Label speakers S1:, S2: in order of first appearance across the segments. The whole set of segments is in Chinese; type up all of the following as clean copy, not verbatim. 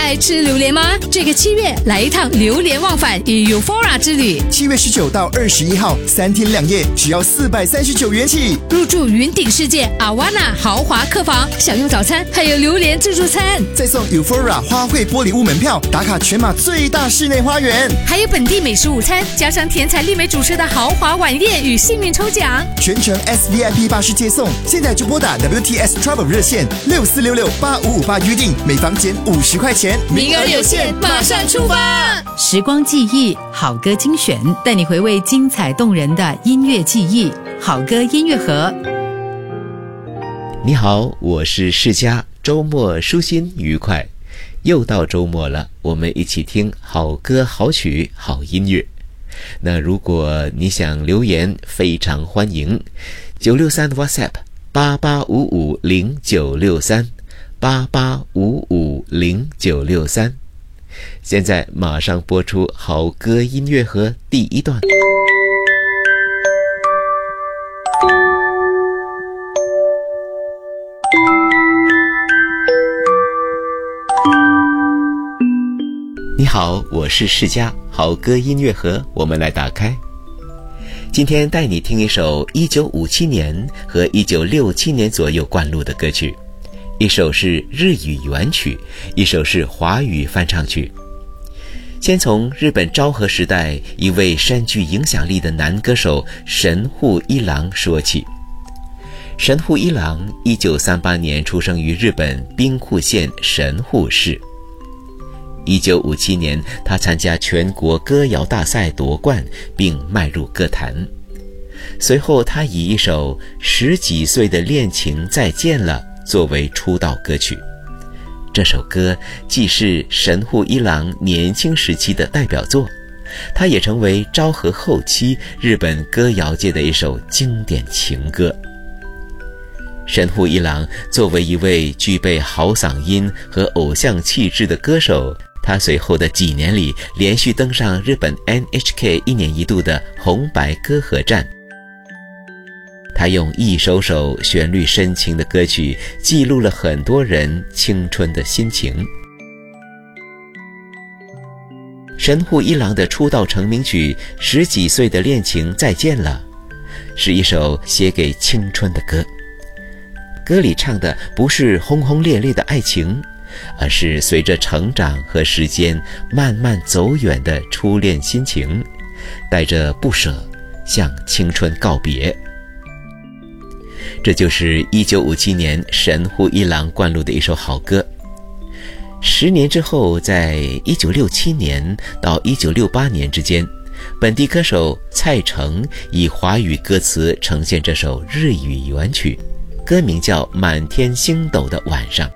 S1: 爱吃榴莲吗？这个7月来一趟榴莲忘返与 Euphoria 之旅。
S2: 7月19到21号，3天2夜，只要439元起。
S1: 入住云顶世界 Awana 豪华客房，享用早餐，还有榴莲自助餐，
S2: 再送 Euphoria 花卉玻璃屋门票，打卡全马最大室内花园，
S1: 还有本地美食午餐，加上甜彩丽美主持的豪华晚宴与幸运抽奖，
S2: 全程 SVIP 巴士接送。现在就拨打 WTS Travel 热线64668558预定，每房减50块钱，
S1: 名额有限，马上出发。
S3: 时光记忆好歌精选，带你回味精彩动人的音乐记忆。好歌音乐盒。
S4: 你好，我是世佳，周末舒心愉快。又到周末了，我们一起听好歌好曲好音乐。那如果你想留言，非常欢迎963 WhatsApp 88550963 88550963。现在马上播出好歌音乐盒第一段。你好，我是世佳，好歌音乐盒，我们来打开。今天带你听一首1957年和1967年左右灌录的歌曲，一首是日语原曲，一首是华语翻唱曲。先从日本昭和时代一位深具影响力的男歌手神户一郎说起。神户一郎1938年出生于日本兵库县神户市。1957年，他参加全国歌谣大赛夺冠，并迈入歌坛。随后，他以一首10几岁的恋情再见了作为出道歌曲。这首歌既是神户一郎年轻时期的代表作，它也成为昭和后期日本歌谣界的一首经典情歌。神户一郎作为一位具备好嗓音和偶像气质的歌手，他随后的几年里连续登上日本 NHK 1年1度的红白歌合战。他用一首首旋律深情的歌曲记录了很多人青春的心情。神户一郎的出道成名曲《10几岁的恋情再见了》是一首写给青春的歌。歌里唱的不是轰轰烈烈的爱情，而是随着成长和时间慢慢走远的初恋心情，带着不舍向青春告别。这就是1957年神户一郎灌录的一首好歌。10年之后，在1967年到1968年之间，本地歌手蔡成以华语歌词呈现这首日语原曲，歌名叫《满天星斗的晚上》。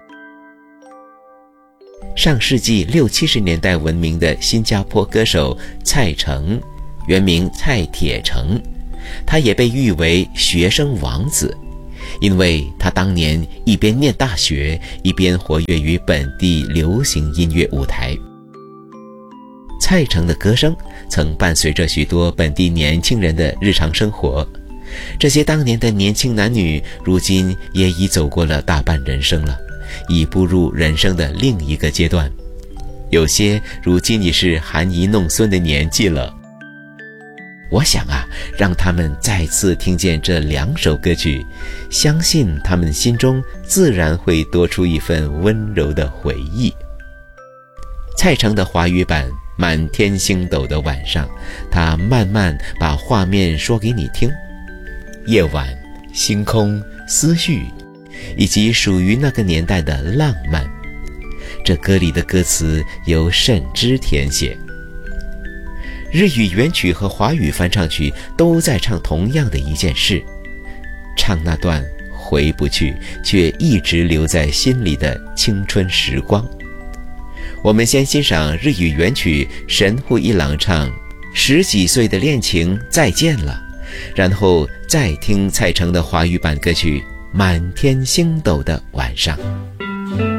S4: 上世纪60、70年代闻名的新加坡歌手蔡成，原名蔡铁成，他也被誉为学生王子，因为他当年一边念大学，一边活跃于本地流行音乐舞台。蔡成的歌声曾伴随着许多本地年轻人的日常生活，这些当年的年轻男女如今也已走过了大半人生了，已步入人生的另一个阶段，有些如今已是含饴弄孙的年纪了。我想让他们再次听见这2首歌曲，相信他们心中自然会多出一份温柔的回忆。蔡成的华语版《满天星斗的晚上》，他慢慢把画面说给你听，夜晚、星空、思绪，以及属于那个年代的浪漫。这歌里的歌词由慎之填写。日语原曲和华语翻唱曲都在唱同样的一件事，唱那段回不去却一直留在心里的青春时光。我们先欣赏日语原曲神户一郎唱10几岁的恋情再见了，然后再听蔡成的华语版歌曲《满天星斗的晚上》。